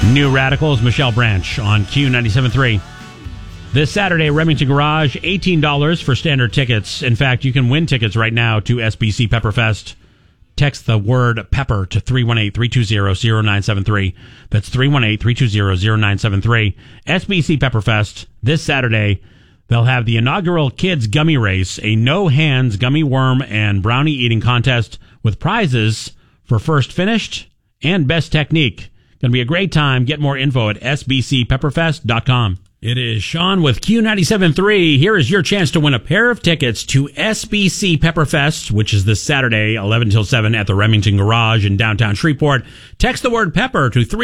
New Radicals, Michelle Branch on Q97.3. This Saturday, Remington Garage, $18 for standard tickets. In fact, you can win tickets right now to SBC Pepperfest. Text the word pepper to 318-320-0973. That's 318-320-0973. SBC Pepperfest this Saturday. They'll have the inaugural Kids Gummy Race, a no-hands gummy worm and brownie eating contest with prizes for first finished and best technique. Going to be a great time. Get more info at sbcpepperfest.com. It is Sean with Q97.3. Here is your chance to win a pair of tickets to SBC Pepperfest, which is this Saturday, 11 till 7 at the Remington Garage in downtown Shreveport. Text the word pepper to